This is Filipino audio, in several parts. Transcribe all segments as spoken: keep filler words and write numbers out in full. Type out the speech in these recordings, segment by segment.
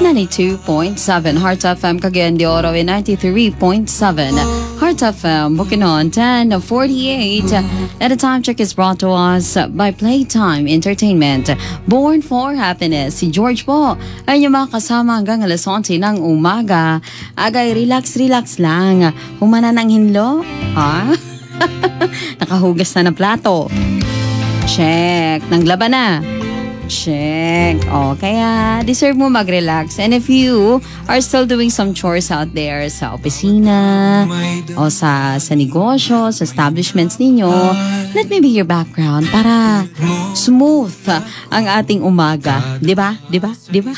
ninety-two point seven Hearts F M Cagayan de Oro and ninety-three point seven Hearts F M Bukidnon. Ten forty-eight. At a time check is brought to us by Playtime Entertainment. Born for Happiness. Si George po ay yung mga kasama hanggang alas onse ng umaga. Agay relax-relax lang. Humana ng hinlo. Ha? Nakahugas na ng plato. Check. Nanglaban na. Check. O, kaya deserve mo mag-relax. And if you are still doing some chores out there sa opisina o sa, sa negosyo, sa establishments ninyo, let me be your background para smooth ang ating umaga. Diba? Diba? Diba?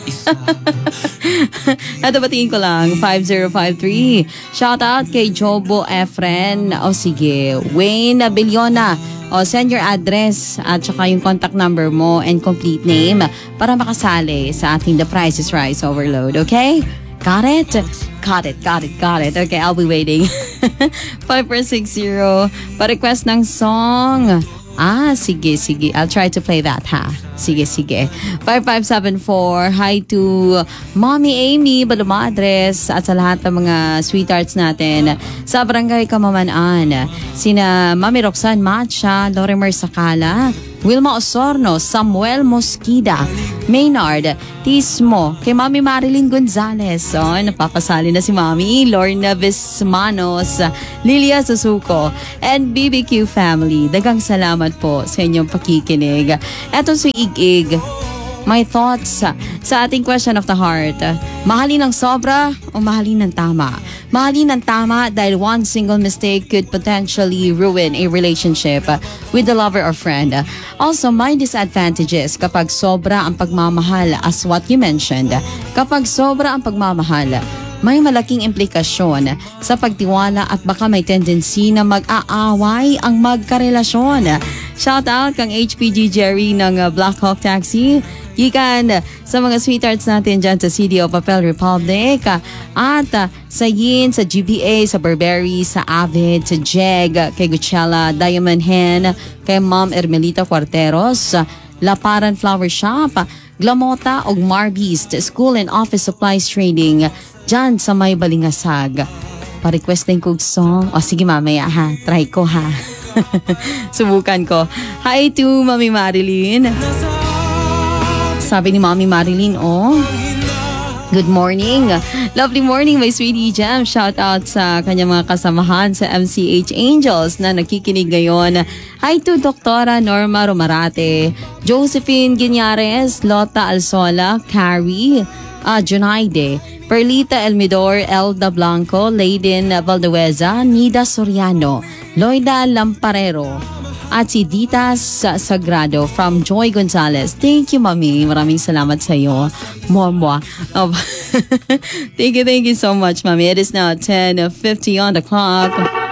Ito batiin ko lang, five zero five three. Shout out kay Jobo Efren. O sige, Wayne Billona. O send your address at saka yung contact number mo and complete name para makasali sa ating The Price is Right Overload. Okay? Got it? Got it, got it, got it. Okay, I'll be waiting. five four six zero. Pa-request ng song. Ah, sige, sige. I'll try to play that, ha? Sige, sige. five five seven four. Hi to Mommy Amy, Baluma address, at sa lahat ng mga sweethearts natin sa Barangay Kamamanaan. Sina Mami Roxanne Matcha, Lorimer Sakala, Wilma Osorno, Samuel Mosquida, Maynard Tismo, kay Mami Marilyn Gonzalez. Oh, napapasali na si Mami Lorna Vismanos, Lilia Susuko, and B B Q family. Dagang salamat po sa inyong pakikinig. Eto si Ig-Ig. My thoughts sa ating question of the heart. Mahalin ng sobra o mahalin ng tama? Mahalin ng tama dahil one single mistake could potentially ruin a relationship with a lover or friend. Also, may disadvantages kapag sobra ang pagmamahal as what you mentioned. Kapag sobra ang pagmamahal, may malaking implikasyon sa pagtiwala at baka may tendency na mag-aaway ang magkarelasyon. Shout out kang H P G Jerry ng uh, Black Hawk Taxi. Gikan sa mga sweethearts natin dyan sa C D O Papel Republic. At uh, sa Yin, sa G B A, sa Burberry, sa Avid, sa Jeg, kay Gucella, Diamond Hen, kay Ma'am Ermelita Cuarteros, Laparan Flower Shop, Glamota og Marbeast, School and Office Supplies Trading, dyan sa may Balingasag. Pa-request din kong song. O sige mamaya ha, try ko ha. Subukan ko. Hi to Mami Marilyn. Sabi ni Mami Marilyn, oh, good morning. Lovely morning, my sweetie Gem. Shout out sa kanyang mga kasamahan sa M C H Angels na nakikinig ngayon. Hi to Doktora Norma Romarate, Josephine Guinyares, Lota Alsola, Carrie, uh, Junaide, Perlita Elmidor, Elda Blanco, Leiden Valdueza, Nida Soriano, Loida Lamparero, at si Ditas Sagrado from Joy Gonzalez. Thank you, Mami. Maraming salamat sa iyo. Mwah, oh, thank you, thank you so much, Mami. It is now ten fifty on the clock.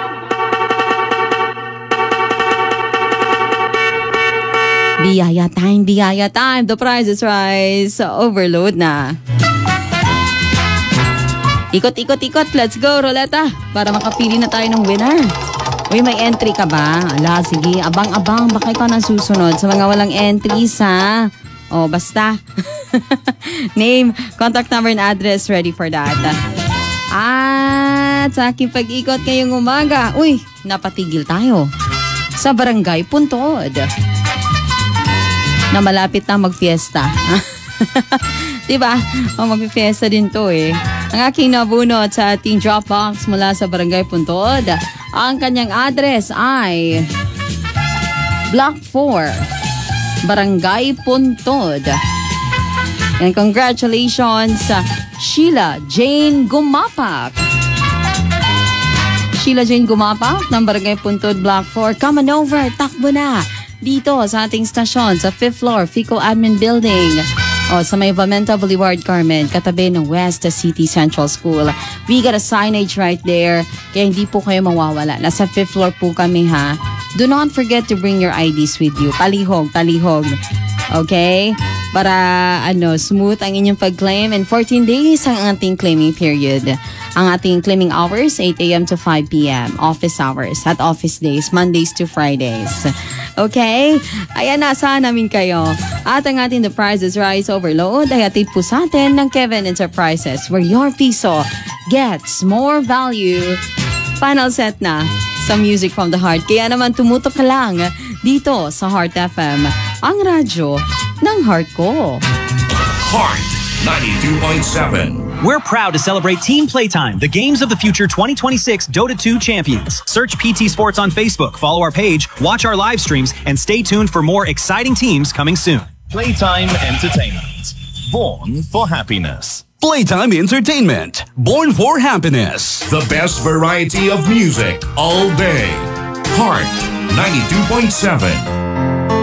Biyaya time, biyaya time. The Price is Right. Overload na. Ikot, ikot, ikot. Let's go, Roleta. Para makapili na tayo ng winner. Uy, may entry ka ba? Ala, sige. Abang-abang. Baka ikaw nang susunod. Sa mga walang entries, ha? O, basta. Name, contact number, and address. Ready for that. At sa aking pag-ikot ngayong umaga, uy, napatigil tayo. Sa Barangay Puntod. Na malapit na mag-fiesta. Diba? O, mag-fiesta din to eh. Ang aking nabunot sa ating Dropbox mula sa Barangay Puntod, ang kanyang address ay Block four, Barangay Puntod. And congratulations, Sheila Jane Gumapak. Sheila Jane Gumapak ng Barangay Puntod, Block four. Come on over, takbo na dito sa ating stasyon sa fifth floor, Fico Admin Building. O, sa may Vamenta Boulevard, Carmen, katabi ng West City Central School. We got a signage right there, kaya hindi po kayo mawawala. Nasa fifth floor po kami, ha. Do not forget to bring your I Ds with you. Talihog, talihog. Okay? Para, ano, smooth ang inyong pag-claim. And fourteen days ang ating claiming period. Ang ating claiming hours, eight a.m. to five p.m. Office hours at office days, Mondays to Fridays. Okay? Ayan, naasahan namin kayo. At ang ating The Price is Rice Overload ay atid po sa atin ng Kevin Enterprises, where your piso gets more value. Final set na sa Music from the Heart. Kaya naman tumutok ka lang dito sa Heart F M, ang radyo ng heart ko. Heart ninety-two point seven. We're proud to celebrate Team Playtime, the Games of the Future twenty twenty-six Dota two champions. Search P T Sports on Facebook, follow our page, watch our live streams, and stay tuned for more exciting teams coming soon. Playtime Entertainment. Born for happiness. Playtime Entertainment. Born for happiness. The best variety of music all day. Heart ninety-two point seven.